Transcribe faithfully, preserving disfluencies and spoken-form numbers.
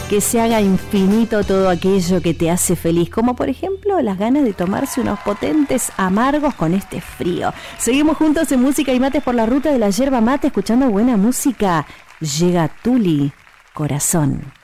que se haga infinito todo aquello que te hace feliz, como por ejemplo las ganas de tomarse unos potentes amargos con este frío. Seguimos juntos en Música y Mates por la ruta de la yerba mate, escuchando buena música. Llega Tuli, Corazón.